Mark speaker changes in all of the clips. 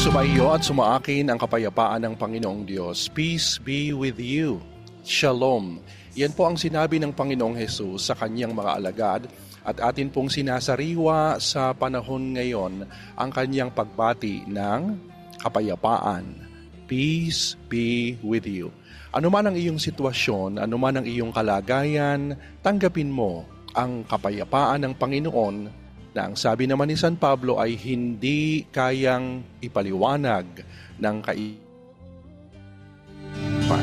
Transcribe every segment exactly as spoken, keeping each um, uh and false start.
Speaker 1: Sumaiyo at sumaakin ang kapayapaan ng Panginoong Diyos. Peace be with you. Shalom. Yan po ang sinabi ng Panginoong Hesus sa kanyang mga alagad at atin pong sinasariwa sa panahon ngayon ang kanyang pagbati ng kapayapaan. Peace be with you. Ano man ang iyong sitwasyon, ano man ang iyong kalagayan, tanggapin mo ang kapayapaan ng Panginoon na ang sabi naman ni San Pablo ay hindi kayang ipaliwanag ng kaibigan.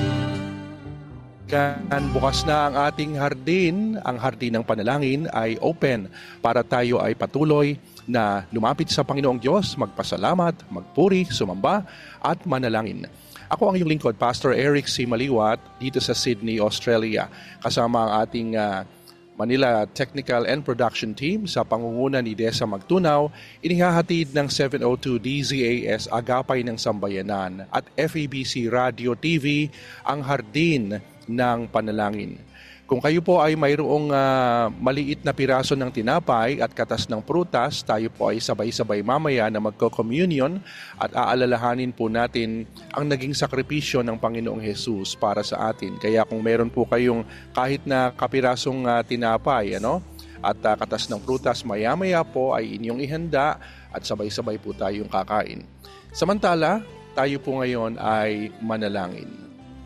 Speaker 1: Bukas na ang ating hardin, ang hardin ng panalangin ay open para tayo ay patuloy na lumapit sa Panginoong Diyos, magpasalamat, magpuri, sumamba at manalangin. Ako ang iyong lingkod, Pastor Eric C. Maliwat, dito sa Sydney, Australia. Kasama ang ating uh, Manila Technical and Production Team sa pangunguna ni Desa Magtunaw, inihahatid ng seven oh two D Z A S Agapay ng Sambayanan at F E B C Radio T V ang hardin ng panalangin. Kung kayo po ay mayroong uh, maliit na piraso ng tinapay at katas ng prutas, tayo po ay sabay-sabay mamaya na magko-communion at aalalahanin po natin ang naging sakripisyo ng Panginoong Hesus para sa atin. Kaya kung meron po kayong kahit na kapirasong uh, tinapay ano, at uh, katas ng prutas, maya-maya po ay inyong ihanda at sabay-sabay po tayong kakain. Samantala, tayo po ngayon ay manalangin.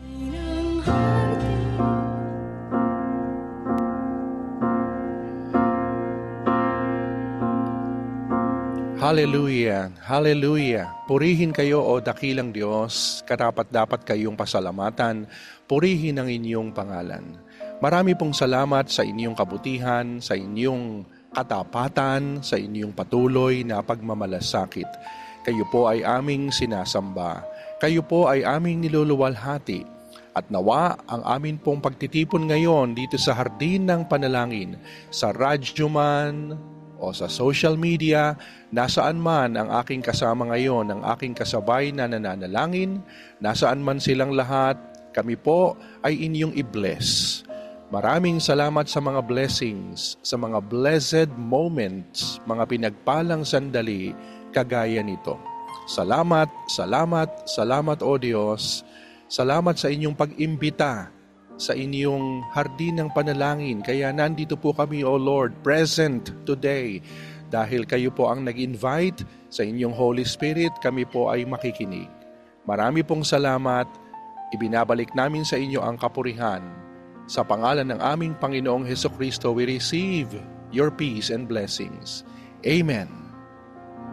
Speaker 1: Hallelujah! Hallelujah! Purihin kayo o dakilang Diyos, karapat-dapat kayong pasalamatan, purihin ang inyong pangalan. Marami pong salamat sa inyong kabutihan, sa inyong katapatan, sa inyong patuloy na pagmamalasakit. Kayo po ay aming sinasamba. Kayo po ay aming niluluwalhati. At nawa ang amin pong pagtitipon ngayon dito sa hardin ng panalangin, sa radyo man, o sa social media, nasaan man ang aking kasama ngayon, ang aking kasabay na nananalangin, nasaan man silang lahat, kami po ay inyong i-bless. Maraming salamat sa mga blessings, sa mga blessed moments, mga pinagpalang sandali, kagaya nito. Salamat, salamat, salamat o Diyos. Salamat sa inyong pag-imbita sa inyong hardin ng panalangin. Kaya nandito po kami, O Lord, present today. Dahil kayo po ang nag-invite sa inyong Holy Spirit, kami po ay makikinig. Marami pong salamat. Ibinabalik namin sa inyo ang kapurihan. Sa pangalan ng aming Panginoong Hesukristo, we receive your peace and blessings. Amen.